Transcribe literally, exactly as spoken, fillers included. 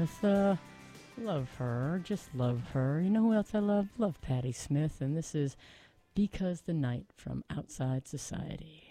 Smith. Uh, love her. Just love her. You know who else I love? Love Patti Smith. And this is Because the Night from Outside Society.